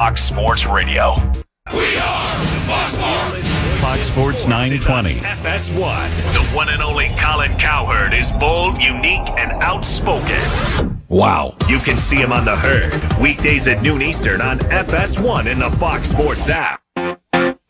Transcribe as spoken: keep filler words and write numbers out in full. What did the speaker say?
Fox Sports Radio. We are Fox Sports. Fox Sports nine twenty. F S one. The one and only Colin Cowherd is bold, unique, and outspoken. Wow. You can see him on The Herd, weekdays at noon Eastern on F S one in the Fox Sports app.